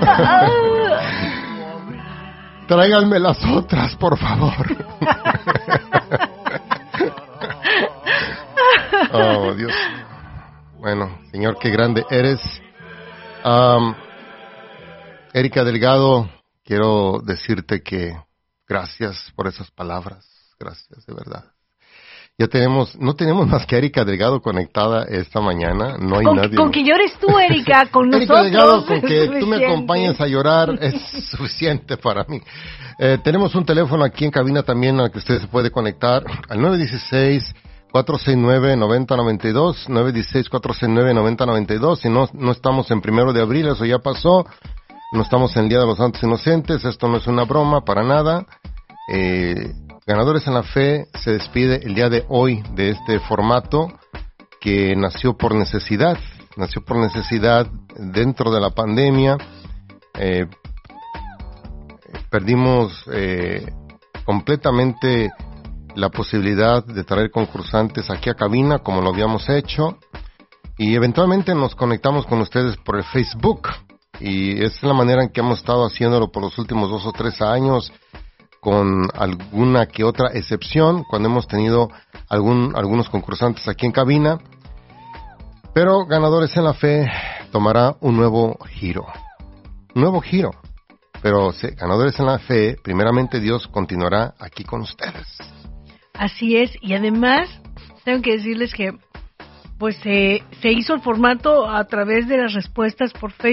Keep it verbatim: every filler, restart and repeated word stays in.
Tráiganme las otras, por favor. Oh, Dios. Bueno, Señor, qué grande eres. Um, Erika Delgado, quiero decirte que gracias por esas palabras. Gracias, de verdad. Ya tenemos, no tenemos más que Erika Delgado conectada esta mañana. No hay con, nadie. Con que llores tú, Erika, con Erika nosotros. Delgado, con que tú me suficiente. acompañes a llorar es suficiente para mí. Eh, tenemos un teléfono aquí en cabina también al que usted se puede conectar al nueve uno seis, cuatro seis nueve, nueve cero nueve dos, nueve uno seis, cuatro seis nueve, nueve cero nueve dos. Si no, no estamos en primero de abril, eso ya pasó. No estamos en el Día de los Santos Inocentes. Esto no es una broma para nada. Eh, Ganadores en la Fe se despide el día de hoy de este formato que nació por necesidad, nació por necesidad dentro de la pandemia. Eh, perdimos eh, completamente la posibilidad de traer concursantes aquí a cabina como lo habíamos hecho y eventualmente nos conectamos con ustedes por el Facebook y es la manera en que hemos estado haciéndolo por los últimos dos o tres años, con alguna que otra excepción, cuando hemos tenido algún, algunos concursantes aquí en cabina. Pero Ganadores en la Fe tomará un nuevo giro. Un nuevo giro. Pero sí, Ganadores en la Fe, primeramente Dios continuará aquí con ustedes. Así es, y además, tengo que decirles que pues eh, se hizo el formato a través de las respuestas por Facebook.